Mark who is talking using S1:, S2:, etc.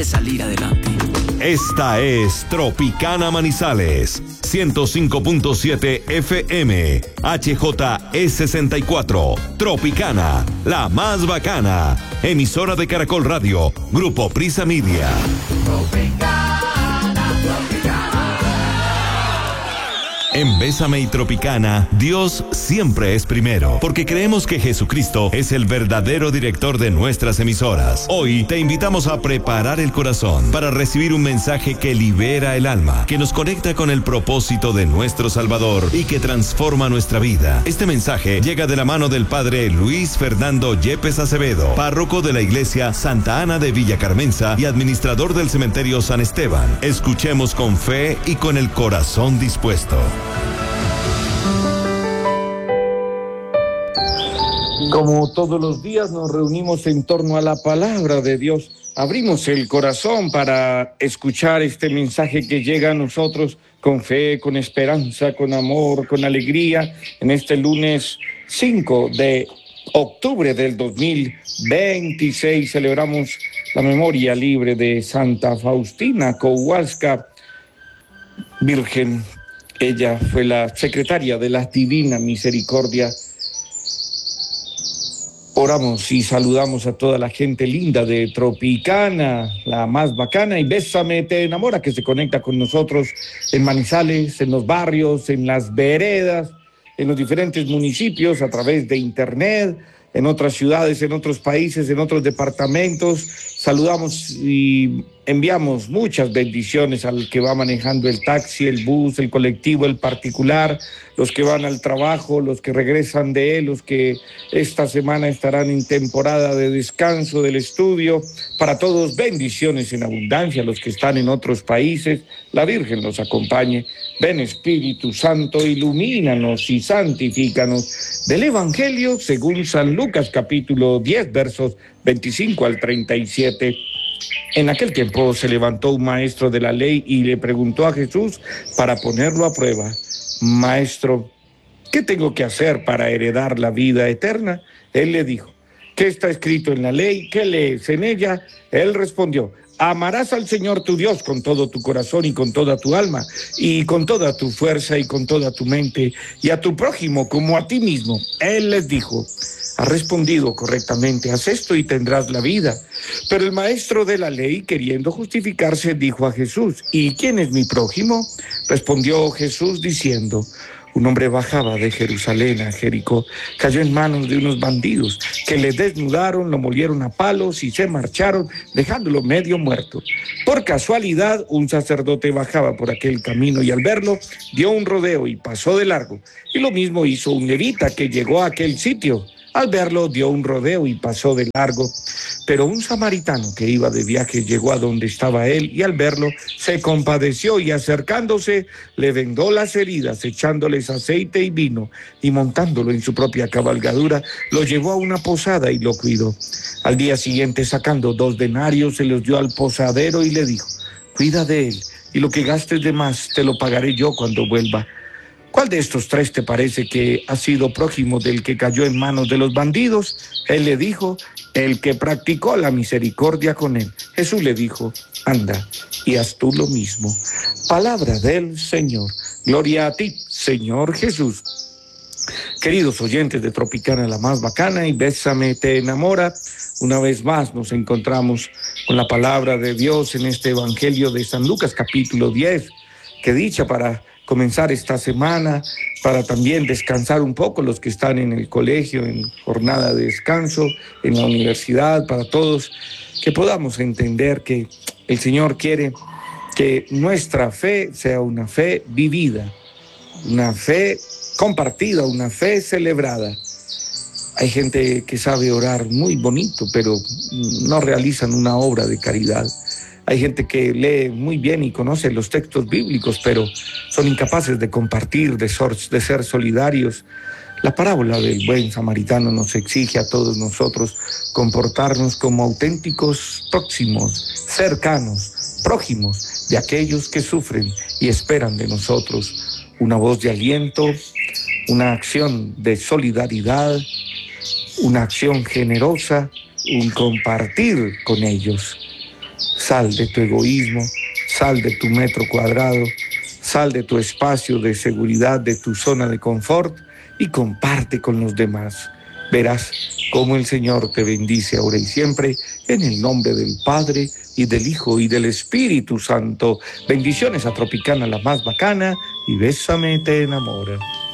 S1: salir adelante.
S2: Esta es Tropicana Manizales, 105.7 FM, HJE64, Tropicana, la más bacana, emisora de Caracol Radio, Grupo Prisa Media. En Bésame y Tropicana, Dios siempre es primero, porque creemos que Jesucristo es el verdadero director de nuestras emisoras. Hoy te invitamos a preparar el corazón para recibir un mensaje que libera el alma, que nos conecta con el propósito de nuestro Salvador y que transforma nuestra vida. Este mensaje llega de la mano del Padre Luis Fernando Yepes Acevedo, párroco de la Iglesia Santa Ana de Villa Carmenza y administrador del Cementerio San Esteban. Escuchemos con fe y con el corazón dispuesto.
S3: Como todos los días nos reunimos en torno a la palabra de Dios, abrimos el corazón para escuchar este mensaje que llega a nosotros con fe, con esperanza, con amor, con alegría, en este lunes 5 de octubre del 2026. Celebramos la memoria libre de Santa Faustina Kowalska, virgen. Ella fue la secretaria de la Divina Misericordia. Oramos y saludamos a toda la gente linda de Tropicana, la más bacana, y Bésame te enamora, que se conecta con nosotros en Manizales, en los barrios, en las veredas, en los diferentes municipios, a través de internet, en otras ciudades, en otros países, en otros departamentos. Saludamos y enviamos muchas bendiciones al que va manejando el taxi, el bus, el colectivo, el particular, los que van al trabajo, los que regresan de él, los que esta semana estarán en temporada de descanso del estudio. Para todos, bendiciones en abundancia. Los que están en otros países, la Virgen los acompañe. Ven Espíritu Santo, ilumínanos y santifícanos. Del Evangelio según San Lucas, capítulo 10, versos 25 al 37. En aquel tiempo se levantó un maestro de la ley y le preguntó a Jesús para ponerlo a prueba: Maestro, ¿qué tengo que hacer para heredar la vida eterna? Él le dijo: ¿qué está escrito en la ley? ¿Qué lees en ella? Él respondió: amarás al Señor tu Dios con todo tu corazón y con toda tu alma y con toda tu fuerza y con toda tu mente, y a tu prójimo como a ti mismo. Él les dijo: has respondido correctamente, haz esto y tendrás la vida. Pero el maestro de la ley, queriendo justificarse, dijo a Jesús: ¿y quién es mi prójimo? Respondió Jesús diciendo: un hombre bajaba de Jerusalén a Jericó, cayó en manos de unos bandidos que le desnudaron, lo molieron a palos y se marcharon, dejándolo medio muerto. Por casualidad, un sacerdote bajaba por aquel camino y al verlo dio un rodeo y pasó de largo. Y lo mismo hizo un levita que llegó a aquel sitio. Al verlo dio un rodeo y pasó de largo. Pero un samaritano que iba de viaje llegó a donde estaba él y al verlo se compadeció y acercándose le vendó las heridas, echándoles aceite y vino, y montándolo en su propia cabalgadura lo llevó a una posada y lo cuidó. Al día siguiente, sacando 2 denarios, se los dio al posadero y le dijo: cuida de él y lo que gastes de más te lo pagaré yo cuando vuelva. ¿Cuál de estos 3 te parece que ha sido prójimo del que cayó en manos de los bandidos? Él le dijo: el que practicó la misericordia con él. Jesús le dijo: anda y haz tú lo mismo. Palabra del Señor. Gloria a ti, Señor Jesús. Queridos oyentes de Tropicana, la más bacana, y Bésame te enamora, una vez más nos encontramos con la palabra de Dios en este Evangelio de San Lucas, capítulo 10. Qué dicha para comenzar esta semana, para también descansar un poco los que están en el colegio, en jornada de descanso, en la universidad, para todos, que podamos entender que el Señor quiere que nuestra fe sea una fe vivida, una fe compartida, una fe celebrada. Hay gente que sabe orar muy bonito, pero no realizan una obra de caridad. Hay gente que lee muy bien y conoce los textos bíblicos, pero son incapaces de compartir, de ser solidarios. La parábola del buen samaritano nos exige a todos nosotros comportarnos como auténticos próximos, cercanos, prójimos de aquellos que sufren y esperan de nosotros una voz de aliento, una acción de solidaridad, una acción generosa, un compartir con ellos. Sal de tu egoísmo, sal de tu metro cuadrado, sal de tu espacio de seguridad, de tu zona de confort y comparte con los demás. Verás cómo el Señor te bendice ahora y siempre, en el nombre del Padre y del Hijo y del Espíritu Santo. Bendiciones a Tropicana, la más bacana, y Bésame te enamora.